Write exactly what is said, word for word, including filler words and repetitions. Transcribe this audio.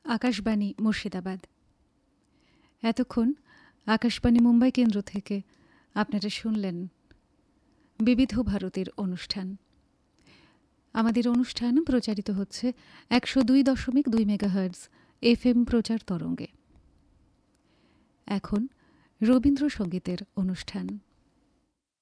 আকাশবাণী মুর্শিদাবাদ। এতক্ষণ আকাশবাণী মুম্বাই কেন্দ্র থেকে আপনারা শুনলেন বিবিধ ভারতীর অনুষ্ঠান। আমাদের অনুষ্ঠান প্রচারিত হচ্ছে একশো দুই দশমিক দুই মেগাহার্টজ এফ এম প্রচার তরঙ্গে। এখন রবীন্দ্রসঙ্গীতের অনুষ্ঠান।